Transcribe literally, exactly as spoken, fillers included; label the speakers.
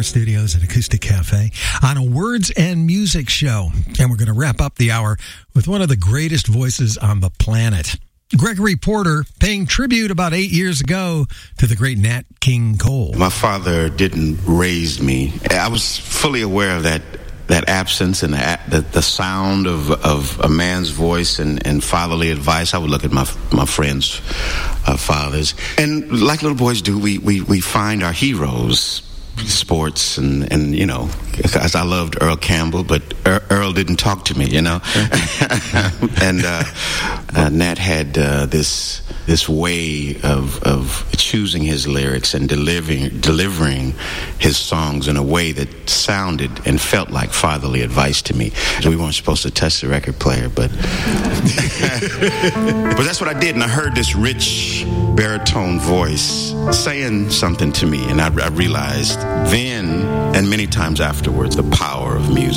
Speaker 1: our studios at Acoustic Cafe on a words and music show. And we're going to wrap up the hour with one of the greatest voices on the planet. Gregory Porter paying tribute about eight years ago to the great Nat King Cole.
Speaker 2: My father didn't raise me. I was fully aware of that that absence and the, the, the sound of, of a man's voice and, and fatherly advice. I would look at my my friends' uh, fathers. And like little boys do, we, we, we find our heroes. Sports and, and, you know, because I loved Earl Campbell, but er- Earl didn't talk to me, you know. and uh, uh, Nat had uh, this this way of of choosing his lyrics and delivering delivering his songs in a way that sounded and felt like fatherly advice to me. We weren't supposed to touch the record player, but but that's what I did, and I heard this rich baritone voice saying something to me, and I, I realized then and many times afterwards the power of music.